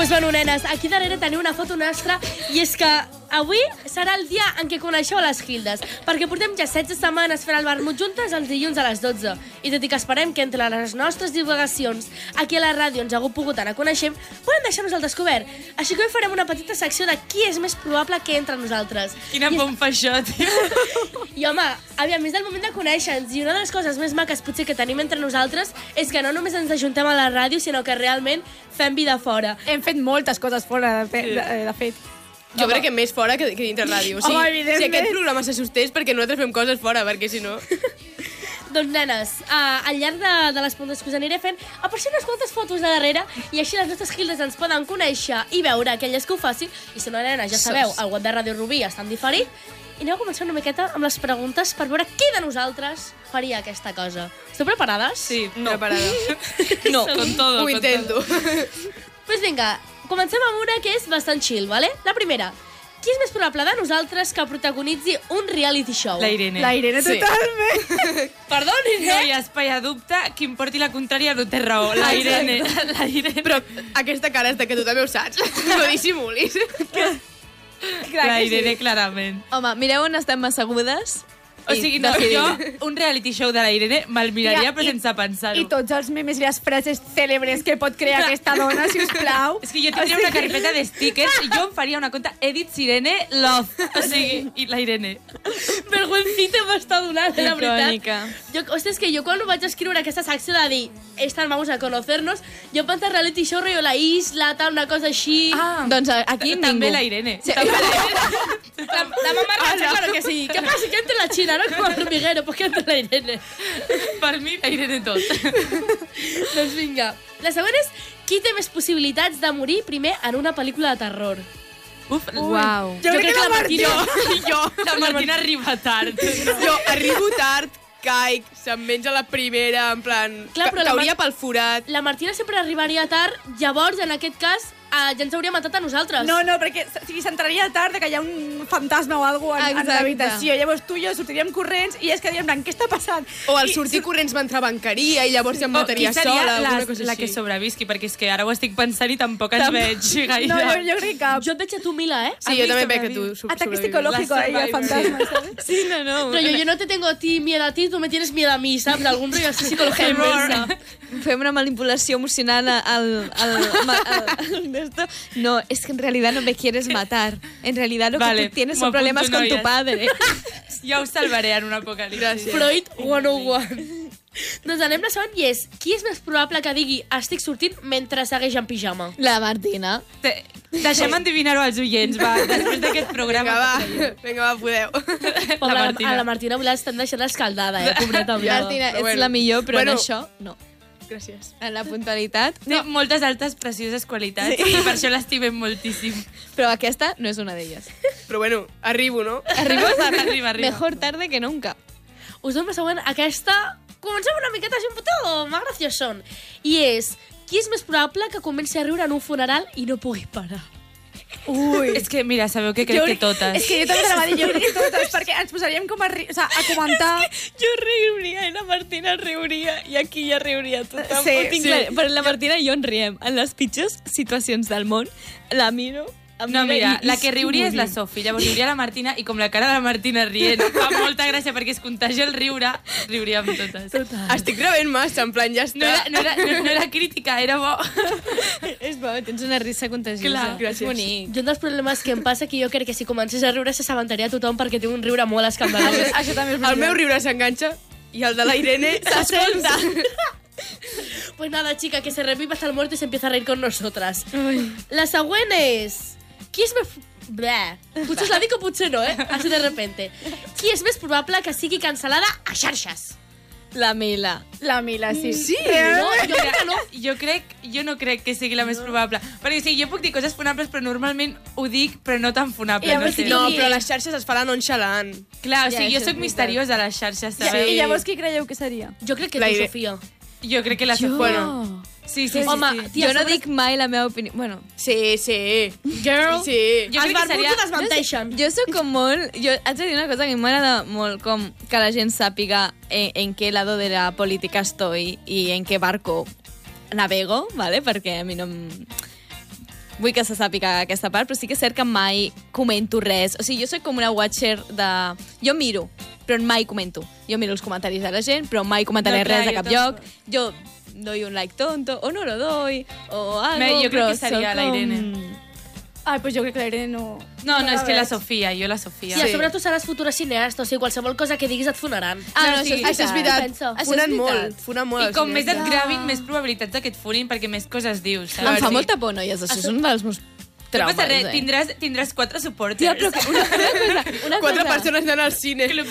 Doncs bueno, nenes, aquí darrere teniu una foto nostra i és que avui serà el dia en què coneixeu les Hildes, perquè portem ja 16 setmanes fent el vermut juntes els dilluns a les 12. I tot i que esperem que entre les nostres divagacions aquí a la ràdio ens hagueu pogut anar coneixent, podem deixar-nos al descobert. Així que avui farem una petita secció de qui és més probable que entre nosaltres. Quina pompa això, tio. I home, aviam, és el moment de conèixer-nos i una de les coses més maques potser que tenim entre nosaltres és que no només ens ajuntem a la ràdio, sinó que realment fem vida fora. Hem fet moltes coses fora, de fet. Jo crec que més fora que dintre ràdio. O sigui, si aquest programa se sostés perquè nosaltres fem coses fora, perquè si no... Doncs, nenes, al llarg de les puntes que us aniré fent, apareixen unes quantes fotos de darrere i així les nostres Hildes ens poden conèixer i veure aquelles que ho facin. I si no, nenes, ja sabeu, el web de Ràdio Rubí està en diferit. I aneu a començar una miqueta amb les preguntes per veure qui de nosaltres faria aquesta cosa. Esteu preparades? Sí, No. Preparada. No, con todo. Ho intento. Doncs vinga, comencem amb una que és bastant chill, ¿vale? La primera. Qui és més probable de nosaltres que protagonitzi un reality show? La Irene. La Irene, Sí. totalment. Perdó, No Irene? hi ha espai a dubte, qui em porti la contrària no té raó. La Irene. La Irene. Però aquesta cara és de que tu també ho saps. No dissimulis. La Irene, clarament. Home, mireu on estem assegudes. O sigui, no, jo un reality show de la Irene me'l miraria, però sense pensar-ho. I tots els memes i les frases cèlebres que pot crear aquesta dona, si us plau. És que jo tindria una carpeta de stickers i jo em faria una conta Edith Sirene Love. O sigui, i la Irene. Vergüencita m'està donant, la Icònica. veritat. Hòstia, és que jo quan vaig escriure aquesta secció de dir esta vamos a conocernos, jo pensava reality show, rollo la isla, tal, una cosa així. Doncs aquí ningú. També la Irene. Sí. També la Irene. La mamarratxa, claro que sí. ¿Qué pasa? Que entre la China, no como el hormiguero, pues que entre la Irene. Per mi, la Irene tot. Doncs vinga. La següent és qui té més possibilitats de morir primer en una pel·lícula de terror? Uf, Uau. Jo crec que la Martina. la Martina arriba tard. Jo arribo tard, caic, se'm menja la primera, en plan... Clar, però la cauria pel forat. La Martina sempre arribaria tard, llavors, en aquest cas, ja ens hauria matat a nosaltres. No, perquè s'entraria tard que hi ha un fantasma o alguna cosa en Exacte. l'habitació. Llavors tu i jo sortiríem corrents i es quedaríem en plan, què està passant? O al sortir corrents m'entrebancaria i llavors ja em mataria qui seria sola, alguna cosa la així. que sobrevisqui? Perquè és que ara ho estic pensant i tampoc ens veig gaire. No, jo crec que... Jo et veig a tu, Mila, eh? Sí, jo també veig que tu Ataque sobrevives. psicológico ahí, el fantasma, ¿sabes? Sí, no. Rollo, yo no te tengo a ti miedo a ti, tú me tienes miedo a mí, ¿sabes? Algún rollo así psicología inversa. Fem una manipulació emocional al d'esto. No, es que en realidad no me quieres matar. En realidad lo Vale, que tú tienes m'ho son problemas apunto, con tu noies. padre. Ja us salvaré en un apocalipsi. Gràcies. Freud 101. Doncs anem la següent i és qui és més probable que digui estic sortint mentre segueix en pijama? La Martina. Deixem endivinar-ho als oients, va, després d'aquest programa. Vinga, va, podeu. Pobre, Martina. a la Martina avui l'estan deixant escaldada, pobreta. Ja. Martina, però ets bueno. la millor, però Bueno. en això, no. Gràcies. En la puntualitat, Té moltes altes, precioses qualitats i per això l'estimem moltíssim. però aquesta no és una d'elles. Però bueno, arribo, no? Arriba. Mejor tarde que nunca. Us dono la següent. Aquesta comencem una miqueta així un puto más graciosón. I és qui és més probable que comenci a riure en un funeral i no pugui parar? Ui. És que, mira, sabeu que crec que totes. És que jo també t'anava a dir, jo crec que totes, perquè ens posaríem com a comentar... Jo riuria i la Martina riuria i aquí ja riuria tothom. Sí, Ho tinc sí. clar. Però la Martina i jo en riem. En les pitjors situacions del món, la miro... em No, mira, i la que riuria és la morim. Sofi, llavors riuria la Martina i com la cara de la Martina rient fa molta gràcia perquè es contagia el riure, riuríem totes. Estic rebent massa, en plan, ja està. No era crítica, era bo. És bo, tens una risa contagiosa. Clar, és bonic. Jo un dels problemes que em passa que jo crec que si comencés a riure s'assabentaria tothom perquè té un riure molt escandalós. Això també és El meu riure s'enganxa i el de la Irene s'escolta. Pues nada, chica, que se reviva hasta el muerto y se empieza a reír con nosotras. La següent és... Qui és més... Bleh. Potser us la dic o potser no, Així de repente. Qui és més probable que sigui cancel·lada a xarxes? La Mila. La Mila, sí. Sí. No, jo crec que no. Jo no crec que sigui la més probable. Perquè sí, jo puc dir coses funables, però normalment ho dic, però no tan funables. I a No veure sé. si No, però a les xarxes es fa la nonchalant. Clar, o Ja, sigui, jo això és sóc misteriosa a les xarxes, I sabeu? llavors qui creieu que seria? Jo crec que La tu, idea- Sofia. Jo crec que la Sofia... Bueno, sí. Home, sí. tia, jo no sobre- dic mai la meva opinió. Bueno, Sí. Girl, Sí. Jo crec que els seria... barbuts desmenteixen. jo sóc com molt... Jo haig de dir una cosa que m'agrada molt, com que la gent sàpiga en qué lado de la política estoy y en qué barco navego, ¿vale? Perquè a mi no... vull que se sàpiga aquesta part, però sí que és cert que mai comento res. O sigui, jo soc com una watcher de... Jo miro, però mai comento. Jo miro els comentaris de la gent, però mai comentaré res a cap lloc. Jo doy un like tonto, o no lo doy, o algo, Jo crec que seria la Irene. Ai, pues jo crec que la Irene no... No, és que la Sofia, jo la Sofia. I a sobre tu seràs futura cineasta, o sigui, qualsevol cosa que diguis et fonaran. Això és veritat. Pensa. Funen molt, funen molt. I com més et gravin, més probabilitats de que et funin, perquè més coses dius. Saps? Em fa molta por, noies, això és un dels meus No traumes, passa res, tindràs 4 supporters. Tia, però una cosa... 4 persones anant al cine.